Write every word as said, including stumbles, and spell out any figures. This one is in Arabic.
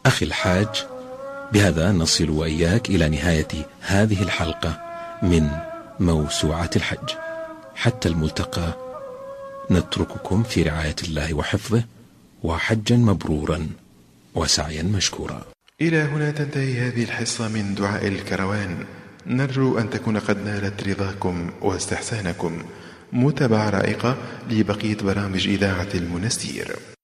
أخي الحاج، بهذا نصل وإياك إلى نهاية هذه الحلقة من موسوعة الحج. حتى الملتقى، نترككم في رعاية الله وحفظه، وحجا مبرورا وسعيا مشكورا. إلى هنا تنتهي هذه الحصة من دعاء الكروان. نرجو أن تكون قد نالت رضاكم واستحسانكم. متابعة رائقة لبقية برامج إذاعة المنستير.